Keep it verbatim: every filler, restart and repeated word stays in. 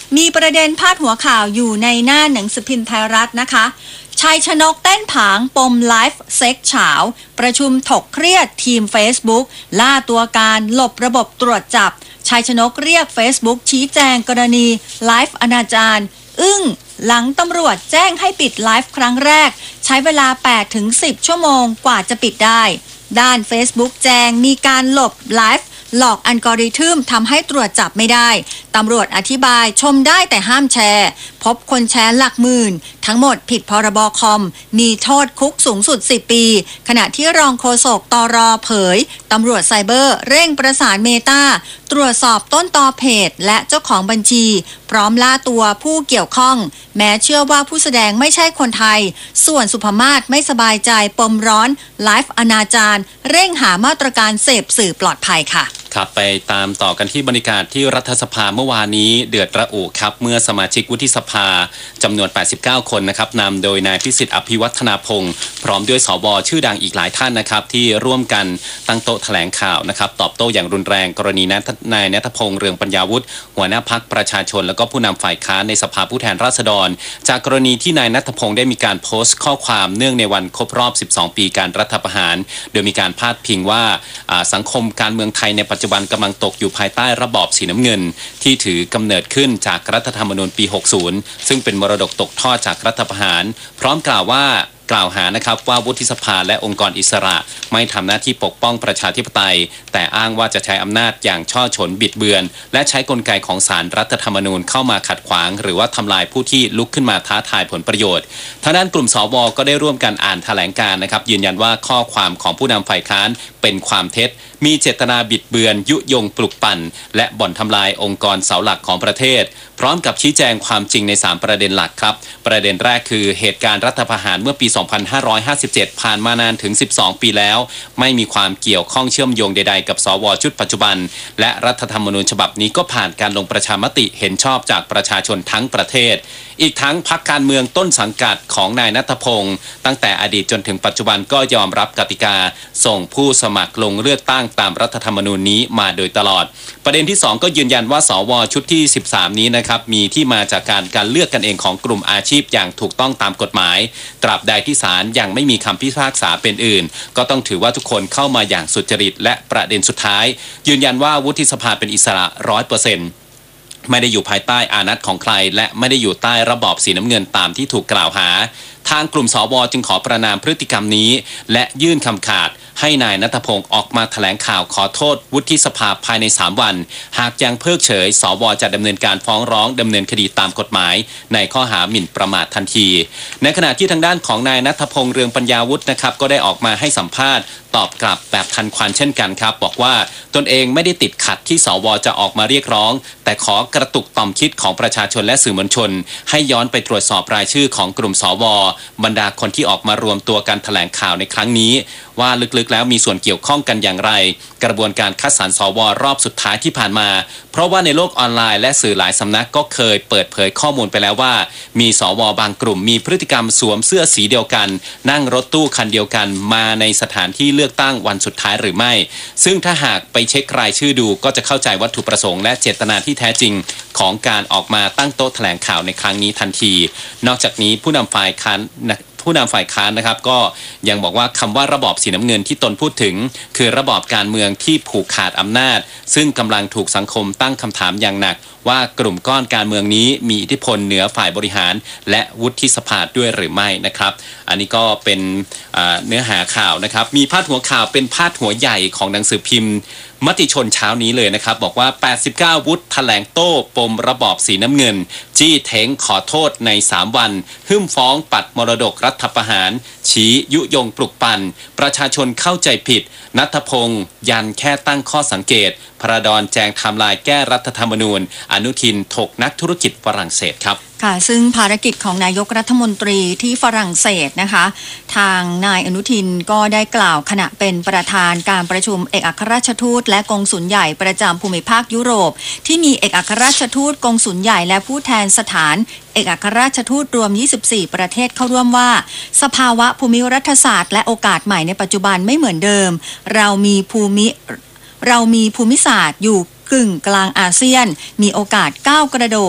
มีประเด็นพาดหัวข่าวอยู่ในหน้าหนังสือพิมพ์ไทยรัฐนะคะชัยชนกเต้นผางปมไลฟ์เซ็กเฉาประชุมถกเครียดทีม Facebook ล่าตัวการหลบระบบตรวจจับชัยชนกเรียก Facebook ชี้แจงกรณีไลฟ์อนาจารอึ้งหลังตำรวจแจ้งให้ปิดไลฟ์ครั้งแรกใช้เวลา แปดถึงสิบ ชั่วโมงกว่าจะปิดได้ด้าน Facebook แจ้งมีการหลบไลฟ์หลอกอัลกอริทึมทำให้ตรวจจับไม่ได้ตำรวจอธิบายชมได้แต่ห้ามแชร์พบคนแชร์หลักหมื่นทั้งหมดผิดพรบคอมมีโทษคุกสูงสุดสิบปีขณะที่รองโฆษกตรเผยตำรวจไซเบอร์เร่งประสานเมตาตรวจสอบต้นตอเพจและเจ้าของบัญชีพร้อมล่าตัวผู้เกี่ยวข้องแม้เชื่อว่าผู้แสดงไม่ใช่คนไทยส่วนสุภมาศไม่สบายใจปมร้อนไลฟ์อนาจารเร่งหามาตรการเสพสื่อปลอดภัยค่ะครับไปตามต่อกันที่บรรยากาศที่รัฐสภาเมื่อวานนี้เดือดระอุครับเมื่อสมาชิกวุฒิสภาจำนวนแปดสิบเก้าคนนะครับนำโดยนายพิสิทธิ์อภิวัฒนาพงศ์พร้อมด้วยสวชื่อดังอีกหลายท่านนะครับที่ร่วมกันตั้งโต๊ะแถลงข่าวนะครับตอบโต้อย่างรุนแรงกรณีนายณัฐพงศ์เรืองปัญญาวุฒิหัวหน้าพรรคประชาชนและก็ผู้นำฝ่ายค้านในสภาผู้แทนราษฎรจากกรณีที่นายณัฐพงศ์ได้มีการโพสต์ข้อความเนื่องในวันครบรอบสิบสองปีการรัฐประหารโดยมีการพาดพิงว่าสังคมการเมืองไทยในปัจจุบันกำลังตกอยู่ภายใต้ระบอบสีน้ำเงินที่ถือกำเนิดขึ้นจากรัฐธรรมนูญปีหกสิบซึ่งเป็นมรดกตกทอดจากรัฐประหารพร้อมกล่าวว่ากล่าวหานะครับว่าวุฒิสภาและองค์กรอิสระไม่ทำหน้าที่ปกป้องประชาธิปไตยแต่อ้างว่าจะใช้อำนาจอย่างช่อฉนบิดเบือนและใช้กลไกของศาลรัฐธรรมนูญเข้ามาขัดขวางหรือว่าทำลายผู้ที่ลุกขึ้นมาท้าทายผลประโยชน์ทางด้านกลุ่มสวก็ได้ร่วมกันอ่านแถลงการณ์นะครับยืนยันว่าข้อความของผู้นำฝ่ายค้านเป็นความเท็จมีเจตนาบิดเบือนยุยงปลุกปั่นและบ่อนทำลายองค์กรเสาหลักของประเทศพร้อมกับชี้แจงความจริงในสามประเด็นหลักครับประเด็นแรกคือเหตุการณ์รัฐประหารเมื่อปีสองพันห้าร้อยห้าสิบเจ็ดผ่านมานานถึงสิบสองปีแล้วไม่มีความเกี่ยวข้องเชื่อมโยงใดๆกับสวชุดปัจจุบันและรัฐธรรมนูญฉบับนี้ก็ผ่านการลงประชามติเห็นชอบจากประชาชนทั้งประเทศอีกทั้งพรรคการเมืองต้นสังกัดของนายณัฐพงศ์ตั้งแต่อดีตจนถึงปัจจุบันก็ยอมรับกติกาส่งผู้สมัครลงเลือกตั้งตามรัฐธรรมนูญนี้มาโดยตลอดประเด็นที่สองก็ยืนยันว่าสวชุดที่สิบสามนี้นะครับมีที่มาจากการการเลือกกันเองของกลุ่มอาชีพอย่างถูกต้องตามกฎหมายตราบใดที่ศาลยังไม่มีคำพิพากษาเป็นอื่นก็ต้องถือว่าทุกคนเข้ามาอย่างสุจริตและประเด็นสุดท้ายยืนยันว่าวุฒิสภาเป็นอิสระ ร้อยเปอร์เซ็นต์ไม่ได้อยู่ภายใต้อานัตของใครและไม่ได้อยู่ใต้ระบอบสีน้ำเงินตามที่ถูกกล่าวหาทางกลุ่มสวจึงขอประณามพฤติกรรมนี้และยื่นคำขาดให้นายณัฐพงศ์ออกมาแถลงข่าวขอโทษวุฒิสภาภายในสามวันหากยังเพิกเฉยสวจะดำเนินการฟ้องร้องดำเนินคดีตามกฎหมายในข้อหาหมิ่นประมาททันทีในขณะที่ทางด้านของนายณัฐพงศ์เรืองปัญญาวุฒินะครับก็ได้ออกมาให้สัมภาษณ์ตอบกลับแบบทันควันเช่นกันครับบอกว่าตนเองไม่ได้ติดขัดที่สวจะออกมาเรียกร้องแต่ขอกระตุกต่อมคิดของประชาชนและสื่อมวลชนให้ย้อนไปตรวจสอบรายชื่อของกลุ่มสวบรรดาคนที่ออกมารวมตัวกันแถลงข่าวในครั้งนี้ว่าลึกๆแล้วมีส่วนเกี่ยวข้องกันอย่างไรกระบวนการคัดสรรสวรอบสุดท้ายที่ผ่านมาเพราะว่าในโลกออนไลน์และสื่อหลายสำนักก็เคยเปิดเผยข้อมูลไปแล้วว่ามีสวบางกลุ่มมีพฤติกรรมสวมเสื้อสีเดียวกันนั่งรถตู้คันเดียวกันมาในสถานที่เลือกตั้งวันสุดท้ายหรือไม่ซึ่งถ้าหากไปเช็ครายชื่อดูก็จะเข้าใจวัตถุประสงค์และเจตนาที่แท้จริงของการออกมาตั้งโต๊ะแถลงข่าวในครั้งนี้ทันทีนอกจากนี้ผู้นำฝ่ายค้านผู้นำฝ่ายค้านนะครับก็ยังบอกว่าคำว่าระบอบสีน้ำเงินที่ตนพูดถึงคือระบอบการเมืองที่ผูกขาดอำนาจซึ่งกำลังถูกสังคมตั้งคำถามอย่างหนักว่ากลุ่มก้อนการเมืองนี้มีอิทธิพลเหนือฝ่ายบริหารและวุฒิสภาด้วยหรือไม่นะครับอันนี้ก็เป็นเนื้อหาข่าวนะครับมีพาดหัวข่าวเป็นพาดหัวใหญ่ของหนังสือพิมพ์มติชนเช้านี้เลยนะครับบอกว่าแปดสิบเก้าวุฒิแถลงโต้ปมระบอบสีน้ำเงินจี้เท้งขอโทษในสามวันหึ่มฟ้องปัดมรดกรัฐประหารชี้ยุยงปลุกปั่นประชาชนเข้าใจผิดณัฐพงศ์ยันแค่ตั้งข้อสังเกตพระดอนแจงไทม์ไลน์แก้รัฐธรรมนูญอนุทินถกนักธุรกิจฝรั่งเศสครับค่ะซึ่งภารกิจของนายกรัฐมนตรีที่ฝรั่งเศสนะคะทางนายอนุทินก็ได้กล่าวขณะเป็นประธานการประชุมเอกอัครราชทูตและกงสุลใหญ่ประจำภูมิภาคยุโรปที่มีเอกอัครราชทูตกงสุลใหญ่และผู้แทนสถานเอกอัครราชทูตรวมยี่สิบสี่ประเทศเข้าร่วมว่าสภาวะภูมิรัฐศาสตร์และโอกาสใหม่ในปัจจุบันไม่เหมือนเดิมเรามีภูมิเรามีภูมิศาสตร์อยู่กึ่งกลางอาเซียนมีโอกาสก้าวกระโดด